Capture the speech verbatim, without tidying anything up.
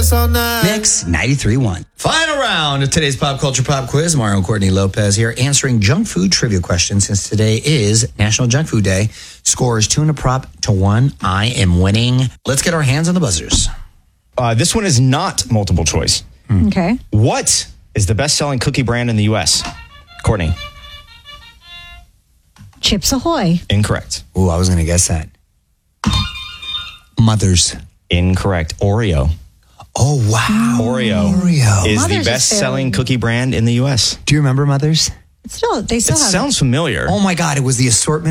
dance all night. Mix ninety-three point one. Final round of today's Pop Culture Pop Quiz. Mario and Courtney Lopez here answering junk food trivia questions since today is National Junk Food Day. Score is two and a prop to one. I am winning. Let's get our hands on the buzzers. Uh, this one is not multiple choice. Mm. Okay. What is the best-selling cookie brand in the U S? Courtney. Chips Ahoy. Incorrect. Ooh, I was going to guess that. Mother's. Incorrect. Oreo. Oh, wow. Oreo, Oreo. is Mother's the is best-selling fairly- cookie brand in the U S. Do you remember Mother's? It's still, they still It have sounds familiar. Oh, my God. It was the assortment